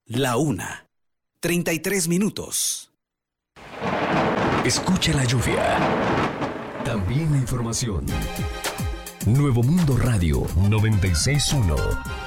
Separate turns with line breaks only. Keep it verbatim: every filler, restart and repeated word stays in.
La una. Treinta y tres minutos.
Escucha la lluvia. También la información. Nuevo Mundo Radio noventa y seis punto uno.